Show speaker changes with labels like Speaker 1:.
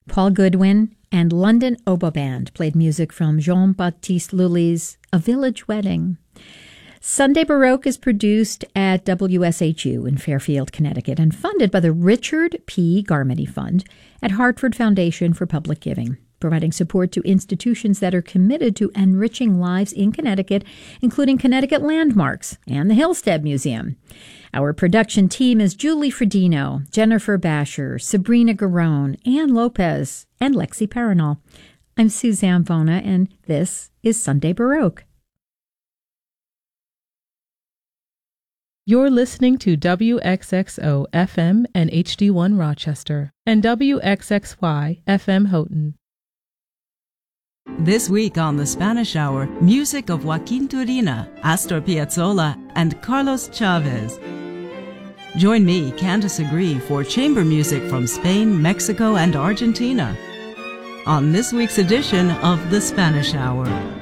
Speaker 1: Paul Goodwin and London Oboe Band played music from Jean-Baptiste Lully's A Village Wedding. Sunday Baroque is produced at WSHU in Fairfield, Connecticut, and funded by the Richard P. Garmany Fund at Hartford Foundation for Public Giving, providing support to institutions that are committed to enriching lives in Connecticut, including Connecticut Landmarks and the Hillstead Museum. Our production team is Julie Fredino, Jennifer Basher, Sabrina Garone, Ann Lopez, and Lexi Paranol. I'm Suzanne Bona, and this is Sunday Baroque.
Speaker 2: You're listening to WXXO FM and HD1 Rochester and WXXY FM Houghton.
Speaker 3: This week on The Spanish Hour, music of Joaquin Turina, Astor Piazzolla, and Carlos Chavez. Join me, Candice Agree, for chamber music from Spain, Mexico, and Argentina on this week's edition of The Spanish Hour.